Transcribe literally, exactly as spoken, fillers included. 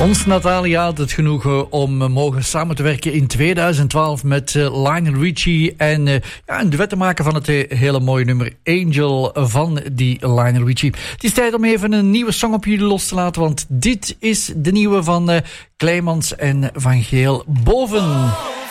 Ons Natalia had het genoegen om mogen samen te werken in tweeduizend twaalf met uh, Lionel Richie en uh, ja, een duet te maken van het uh, hele mooie nummer Angel van die Lionel Richie. Het is tijd om even een nieuwe song op jullie los te laten, want dit is de nieuwe van uh, Kleimans en Van Geel, Boven.